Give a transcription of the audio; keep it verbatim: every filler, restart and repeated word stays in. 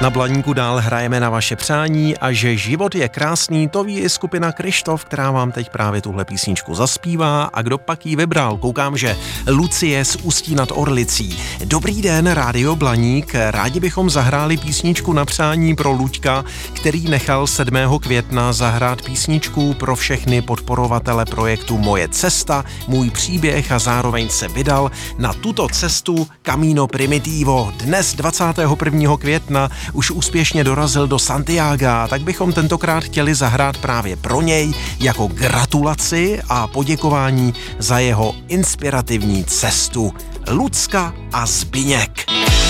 Na Blaníku dál hrajeme na vaše přání a že život je krásný, to ví i skupina Kryštof, která vám teď právě tuhle písničku zaspívá. A kdo pak ji vybral? Koukám, že Lucie z Ústí nad Orlicí. Dobrý den, Rádio Blaník. Rádi bychom zahráli písničku na přání pro Luďka, který nechal sedmého května zahrát písničku pro všechny podporovatele projektu Moje cesta, můj příběh a zároveň se vydal na tuto cestu Camino Primitivo. Dnes dvacátého prvního května už úspěšně dorazil do Santiaga, tak bychom tentokrát chtěli zahrát právě pro něj jako gratulaci a poděkování za jeho inspirativní cestu. Lucka a Zbyněk.